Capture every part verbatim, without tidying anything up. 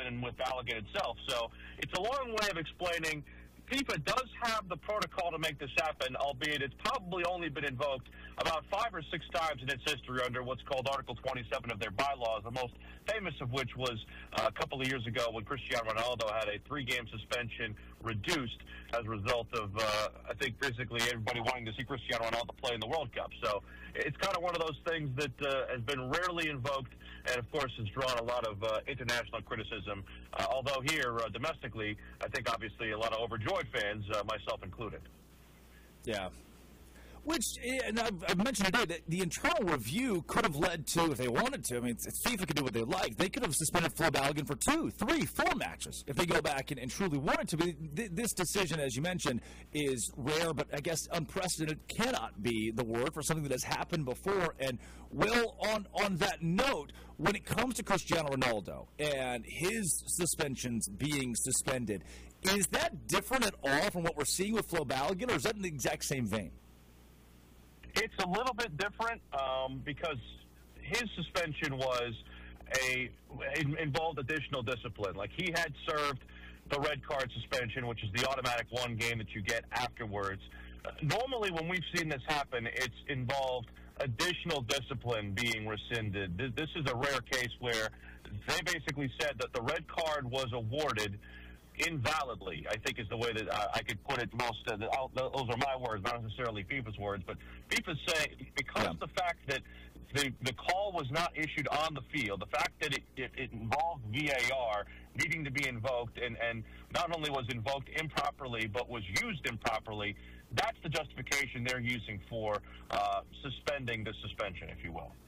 and with Balogun itself. So it's a long way of explaining FIFA does have the protocol to make this happen, albeit it's probably only been invoked about five or six times in its history under what's called Article twenty-seven of their bylaws, the most famous of which was uh, a couple of years ago when Cristiano Ronaldo had a three-game suspension reduced as a result of, uh, I think, basically everybody wanting to see Cristiano Ronaldo play in the World Cup. So it's kind of one of those things that uh, has been rarely invoked and, of course, has drawn a lot of uh, international criticism, uh, although here, uh, domestically, I think, obviously, a lot of overjoyed fans, uh, myself included. Yeah. Which, and I've, I've mentioned today that the internal review could have led to, if they wanted to, I mean, it's, it's FIFA can do what they like, they could have suspended Flo Balogun for two, three, four matches if they go back and, and truly wanted to. But th- this decision, as you mentioned, is rare, but I guess unprecedented cannot be the word for something that has happened before. And, well, on, on that note, when it comes to Cristiano Ronaldo and his suspensions being suspended, is that different at all from what we're seeing with Flo Balogun, or is that in the exact same vein? It's a little bit different um, because his suspension was a it involved additional discipline. Like, he had served the red card suspension, which is the automatic one game that you get afterwards. Uh, normally, when we've seen this happen, it's involved additional discipline being rescinded. This, this is a rare case where they basically said that the red card was awarded invalidly, I think is the way that uh, I could put it most. Uh, those are my words, not necessarily FIFA's words, but FIFA's saying because yeah. of the fact that the, the call was not issued on the field, the fact that it, it, it involved V A R needing to be invoked, and, and not only was invoked improperly, but was used improperly, that's the justification they're using for uh, suspending the suspension, if you will.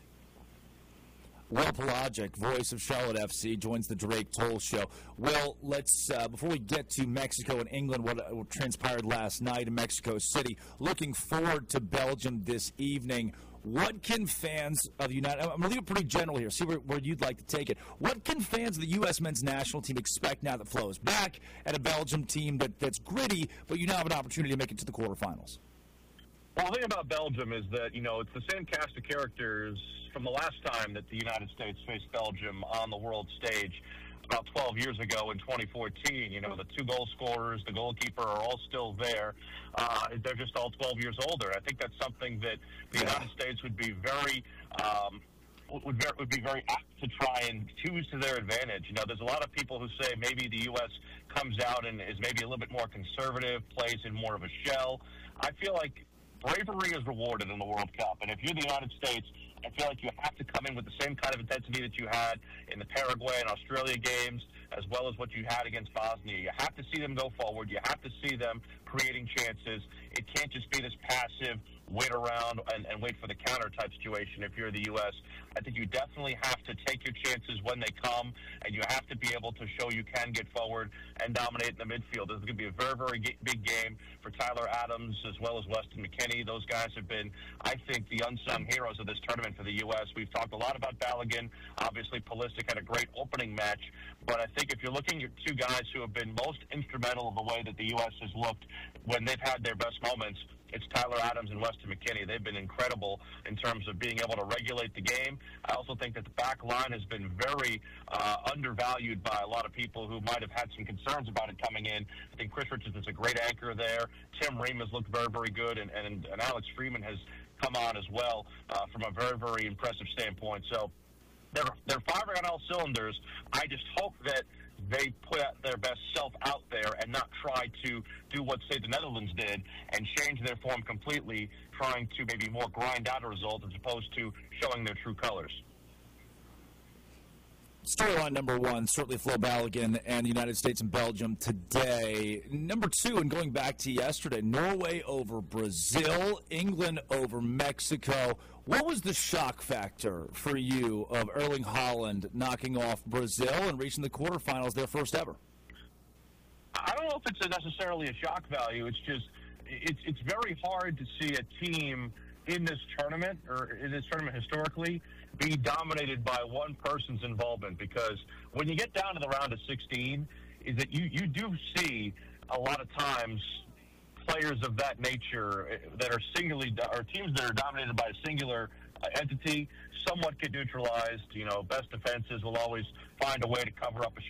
Will Pelagic, voice of Charlotte F C, joins the Drake Toll Show. Well, let's, uh, before we get to Mexico and England, what, what transpired last night in Mexico City, looking forward to Belgium this evening. What can fans of the United – I'm going to leave it pretty general here, see where, where you'd like to take it. What can fans of the U S men's national team expect now that Flo is back at a Belgium team that, that's gritty, but you now have an opportunity to make it to the quarterfinals? Well, the thing about Belgium is that, you know, it's the same cast of characters from the last time that the United States faced Belgium on the world stage about twelve years ago in twenty fourteen. You know, the two goal scorers, the goalkeeper are all still there. Uh, they're just all twelve years older. I think that's something that the United States would be very um, would, would be very apt to try and choose to their advantage. You know, there's a lot of people who say maybe the U S comes out and is maybe a little bit more conservative, plays in more of a shell. I feel like bravery is rewarded in the World Cup, and if you're the United States, I feel like you have to come in with the same kind of intensity that you had in the Paraguay and Australia games, as well as what you had against Bosnia. You have to see them go forward. You have to see them creating chances. It can't just be this passive wait around and, and wait for the counter type situation if you're the U S. I think you definitely have to take your chances when they come, and you have to be able to show you can get forward and dominate in the midfield. This is going to be a very, very big game for Tyler Adams as well as Weston McKennie. Those guys have been, I think, the unsung heroes of this tournament for the U S. We've talked a lot about Balogun. Obviously, Pulisic had a great opening match, but I think if you're looking at two guys who have been most instrumental in the way that the U S has looked when they've had their best moments, it's Tyler Adams and Weston McKennie. They've been incredible in terms of being able to regulate the game. I also think that the back line has been very uh, undervalued by a lot of people who might have had some concerns about it coming in. I think Chris Richards is a great anchor there. Tim Ream has looked very, very good, and, and, and Alex Freeman has come on as well uh, from a very, very impressive standpoint. So they're, they're firing on all cylinders. I just hope that they put their best self out there and not try to do what, say, the Netherlands did and change their form completely, trying to maybe more grind out a result as opposed to showing their true colors. Storyline number one, certainly Flo Balogun and the United States and Belgium today. Number two, and going back to yesterday, Norway over Brazil, England over Mexico. What was the shock factor for you of Erling Haaland knocking off Brazil and reaching the quarterfinals, their first ever? I don't know if it's a necessarily a shock value. It's just it's it's very hard to see a team in this tournament or in this tournament historically be dominated by one person's involvement, because when you get down to the round of sixteen, is that you, you do see a lot of times players of that nature that are singularly, or teams that are dominated by a singular uh, entity somewhat get neutralized. You know, best defenses will always find a way to cover up a